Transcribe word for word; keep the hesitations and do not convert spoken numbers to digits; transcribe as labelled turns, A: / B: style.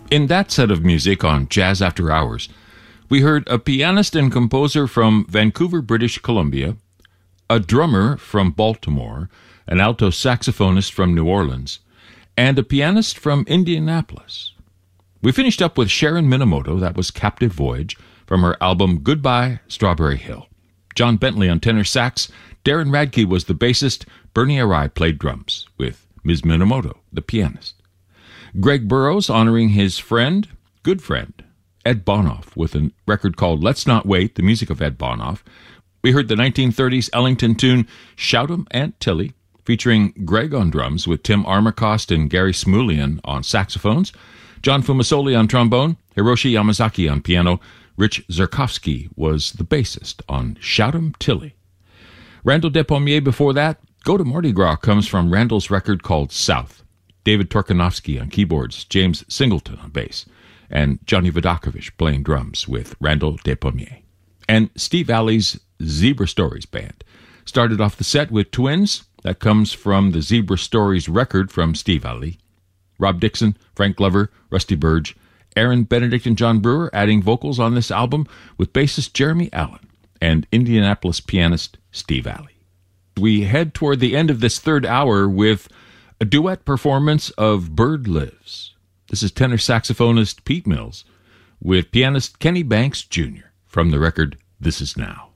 A: In that set of music on Jazz After Hours, we heard a pianist and composer from Vancouver, British Columbia, a drummer from Baltimore, an alto saxophonist from New Orleans, and a pianist from Indianapolis. We finished up with Sharon Minamoto, that was Captive Voyage, from her album Goodbye, Strawberry Hill. John Bentley on tenor sax, Darren Radke was the bassist, Bernie Arai played drums, with Miz Minamoto, the pianist. Greg Burrows honoring his friend, good friend, Ed Bonoff, with a record called Let's Not Wait, the music of Ed Bonoff. We heard the nineteen thirties Ellington tune Shout 'em Aunt Tilly, featuring Greg on drums with Tim Armacost and Gary Smulian on saxophones, John Fumasoli on trombone, Hiroshi Yamazaki on piano. Rich Zerkovsky was the bassist on Shout 'em Tilly. Randall Despommier before that. Go to Mardi Gras comes from Randall's record called South. David Torkanovsky on keyboards, James Singleton on bass, and Johnny Vodakovich playing drums with Randall Despommier. And Steve Alley's Zebra Stories Band started off the set with Twins. That comes from the Zebra Stories record from Steve Alley. Rob Dixon, Frank Glover, Rusty Burge, Aaron Benedict and John Brewer adding vocals on this album with bassist Jeremy Allen and Indianapolis pianist Steve Alley. We head toward the end of this third hour with a duet performance of Bird Lives. This is tenor saxophonist Pete Mills with pianist Kenny Banks Junior from the record This Is Now.